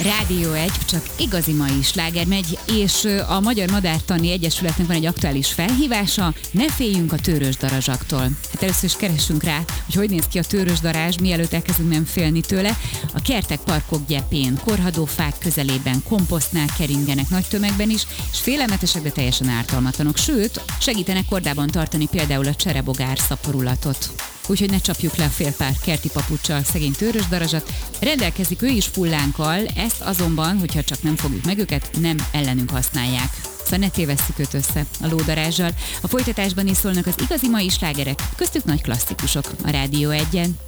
Rádió 1, csak igazi mai sláger megy, és a Magyar Madártani Egyesületnek van egy aktuális felhívása: ne féljünk a tőrösdarazsaktól. Hát először is keressünk rá, hogy néz ki a tőrösdarázs, mielőtt elkezdünk nem félni tőle. A kertek, parkok gyepén, korhadó fák közelében, komposztnál keringenek nagy tömegben is, és félelmetesek, de teljesen ártalmatlanok, sőt, segítenek kordában tartani például a cserebogár szaporulatot. Úgyhogy ne csapjuk le a fél pár kerti papuccsal szegény tőrösdarazsat. Rendelkezik ő is fullánkkal, ezt azonban, hogyha csak nem fogjuk meg őket, nem ellenünk használják. Szóval ne tévesszük őt össze a lódarázsal. A folytatásban is szólnak az igazi mai slágerek, köztük nagy klasszikusok a Rádió 1-en.